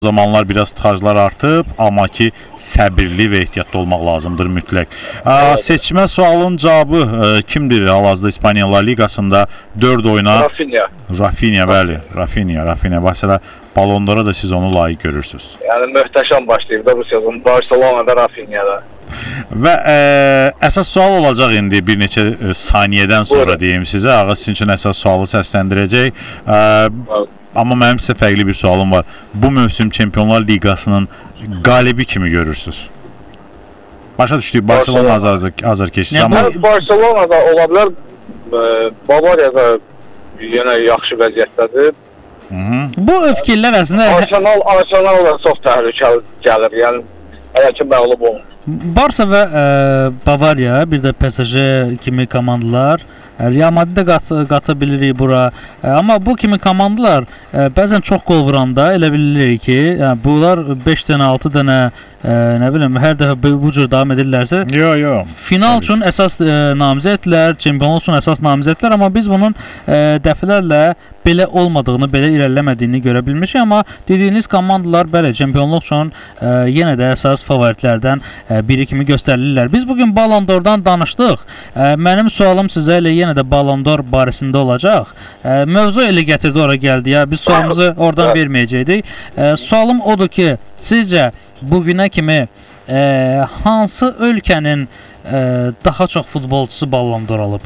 zamanlar biraz tıxaclar artıb, amma ki səbirli və ehtiyatlı olmaq lazımdır mütləq. Seçmə sualın cavabı kimdir hal-hazırda İspaniya La Ligasında 4 oyuna? Rafinha, bəli. Rafinha. Məsələ Ballon d'Or'a da siz onu layiq görürsünüz. Yəni möhtəşəm başlayıb da bu sezon Barcelona'da Rafinha'da. Və əsas sual olacaq indi bir neçə saniyədən sonra deyim sizə. Ağa sizin üçün əsas sualı səsləndirəcək. Amma mənim sizə fərqli bir sualım var. Bu mövsüm Çempionlar Liqasının qalibi kimi görürsünüz? Başa düşdük, Barcelona azarkeşisi. Yəni, Barcelona'da ola bilər, Bavariya'da yenə yaxşı vəziyyətdədir. Bu fikirlər əslində... Arsenal da çox təhlükəli gəlir, yəni hələ ki məğlub olmur. Barsa və Bavariya, bir də PSG kimi komandalar, Real Madrid də qata bilirik bura. Amma bu kimi komandalar bəzən çox qol vuranda elə bilirik ki, bunlar 5 dənə, 6 dənə, nə bilim, hər dəfə bu cür davam edirlərsə, final üçün əsas namizədlər, çempionluq üçün əsas namizədlər, amma biz bunun dəfələrlə belə olmadığını, belə irəliləmədiyini görə bilmişik, amma dediyiniz komandalar bəli, çempionluq üçün yenə də əsas favoritlərdən biri kimi göstərilirlər. Biz bugün Ballon d'Or'dan danışdıq. Mənim sualım sizə elə yenə də Ballon d'Or barəsində olacaq. Mövzu elə gətirdi, ora gəldi ya. Biz sualımızı oradan verməyəcəkdik. Sualım odur ki, sizcə bugünə kimi hansı ölkənin daha çox futbolçusu Ballon d'Or alıb?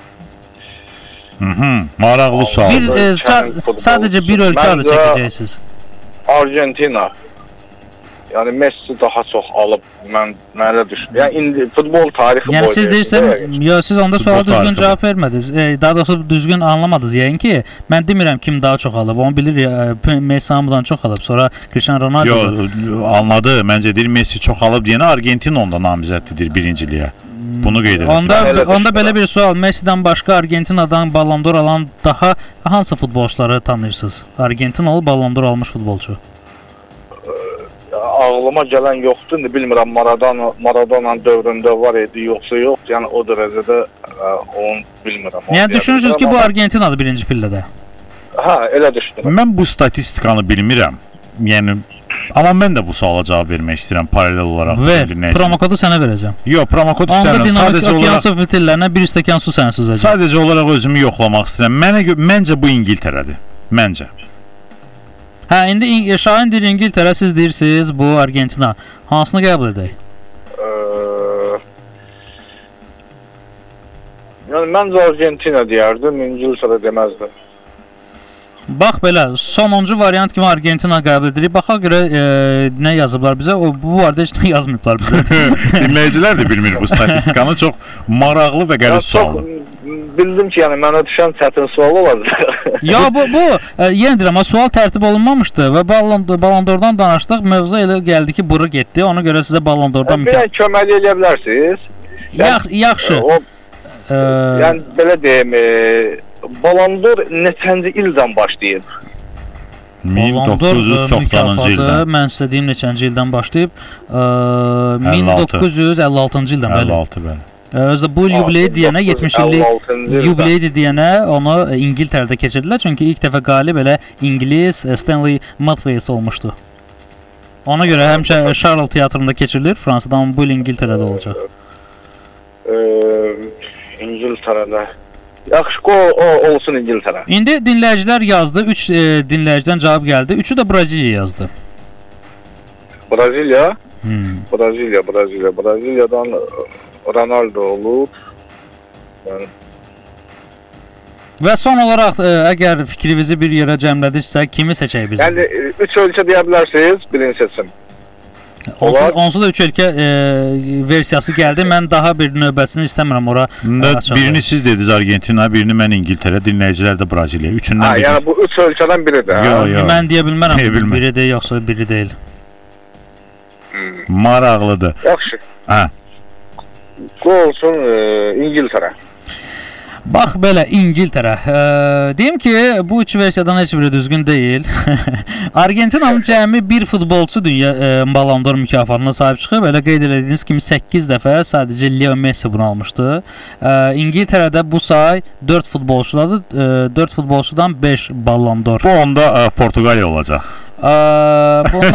Maraqlı sual. Sadəcə bir ölkə adı çəkəcəksiniz. Argentina. Yəni Messi daha çox alıb, mən elə düşünürəm. Yəni indi futbol tarixi boyunca. Yəni siz deyirsiniz, siz onda suala düzgün cavab vermədiniz. Daha doğrusu düzgün anlamadınız. Yəni ki, mən demirəm kim daha çox alıb. Onu bilirik, Messi hamıdan çox alıb. Sonra Cristiano Ronaldo. Yox, anladı. Məncə deyir Messi çox alıb deyənə Argentina onda namizəddir birinciliyə. Bunu qeyd edirəm. Onda belə bir sual. Messidən başqa Argentinadan Ballon d'Or alan daha hansı futbolçuları tanıyırsınız? Argentinalı Ballon d'Or almış futbolçu. Ağlıma gələn yoxdur. Bilmirəm Maradona dövründə var idi, yoxsa yox. Yəni o dərəcədə onu bilmirəm. Yəni düşünürsünüz ki, bu Argentinadır birinci pillədə? Hə, elə düşünürəm. Mən bu statistikanı bilmirəm. Yəni amma mən də bu suala cavab vermək istəyirəm paralel olaraq. Ver, promokodu sənə verəcəm. Yox, promokodu istəmirəm. Onda dinamik okyansı filtrlərinə bir stəkan su sənə süzəcəm. Sadəcə olaraq özümü yoxlamaq istəyirəm. Məncə bu İngiltərədir. Məncə. Hə, indi Şahin deyir İngiltərə, siz deyirsiniz bu Argentina. Hansını qəbul edək? Yəni məncə Argentina deyərdim, İngiltərə deməzdim. Bax belə, sonuncu variant kimi Argentina qəbul edirik. Baxa görə nə yazıblar bizə? Bu arada heç nə yazmayıblar bizə. Dinləyicilər də bilmir bu statistikanı. Çox maraqlı və qəliz sualdır. Bildim ki, yəni mənə düşən çətin sual olacaq. Ya bu yenə deyirəm, sual tərtib olunmamışdı və Ballon d'Or'dan danışdıq. Mövzu elə gəldi ki, bura getdi. Ona görə sizə Ballon d'Or'dan bir kömək edə bilərsiniz. Yaxşı. Yəni belə deyim, Ballon d'Or neçənci ildən başlayıb? 1900 çoxdanıncı ildən. Mən sizə deyim neçənci ildən başlayıb. 1956-cı ildən, bəli. 56, bəli. Özdə bu yubileyi deyənə, 70 illik yubileyi deyənə onu İngiltərədə keçirdilər. Çünki ilk dəfə qalib elə İngilis Stanley Matthews olmuşdu. Ona görə həmişə Charles teatrında keçirilir Fransada, amma bu il İngiltərədə olacaq. İngiltərədə. Yaxşı, olsun İngiltərə. İndi dinləyicilər yazdı. 3 dinləyiciden cavab gəldi. 3'ü də Braziliya yazdı. Braziliya? Braziliyadan Ronaldo olur. Və son olaraq əgər fikrinizi bir yerə cəmlədirsə, kimi seçək biz? Yəni 3 ölkə deyə bilərsiniz, birini seçin. Onsuz da 3 ölkə versiyası gəldi. Mən daha bir növbətini istəmirəm ora. Birini siz dediniz Argentina, birini mən İngiltərə, dinləyicilər də Braziliya. Üçündən biri. Yəni bu 3 ölkədən biridir. Mən deyə bilmərəm. Biri deyil, yoxsa biri deyil. Maraqlıdır. Yaxşı. Olsun İngiltərə. Bax belə İngiltərə. Deyim ki, bu 3 versiyadan heç biri düzgün deyil. Argentinanın cəmi bir futbolçu dünya Ballon d'Or mükafatına sahib çıxıb. Elə qeyd etdiyiniz kimi 8 dəfə sadəcə Leo Messi bunu almışdı. İngiltərədə bu say 4 futbolçulardır. 4 futbolçudan 5 Ballon d'Or. Bu onda Portuqaliya olacaq. Bundan